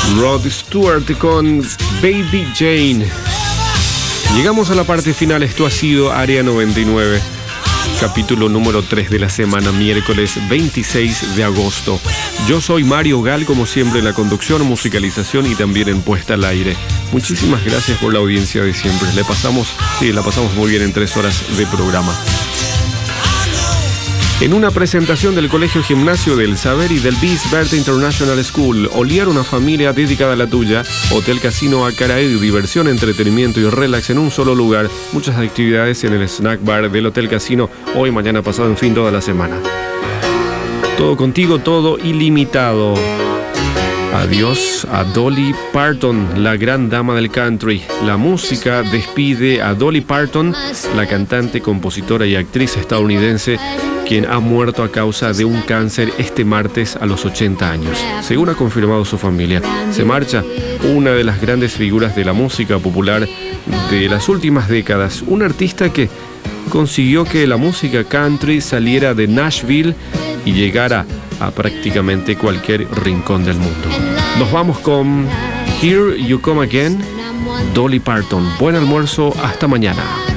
Rod Stewart con Baby Jane. Llegamos a la parte final. Esto ha sido Área 99, capítulo número 3 de la semana, miércoles 26 de agosto. Yo soy Mario Gal, como siempre en la conducción, musicalización y también en puesta al aire. Muchísimas gracias por la audiencia de siempre. La pasamos muy bien en 3 horas de programa. En una presentación del Colegio Gimnasio del Saber y del Bisbert International School, Oliar, una familia dedicada a la tuya, Hotel Casino Acaraí, diversión, entretenimiento y relax en un solo lugar. Muchas actividades en el snack bar del Hotel Casino, hoy, mañana, pasado, en fin, toda la semana. Todo contigo, todo ilimitado. Adiós a Dolly Parton, la gran dama del country. La música despide a Dolly Parton, la cantante, compositora y actriz estadounidense, quien ha muerto a causa de un cáncer este martes a los 80 años. Según ha confirmado su familia, se marcha una de las grandes figuras de la música popular de las últimas décadas, un artista que consiguió que la música country saliera de Nashville y llegara a prácticamente cualquier rincón del mundo. Nos vamos con Here You Come Again, Dolly Parton. Buen almuerzo, hasta mañana.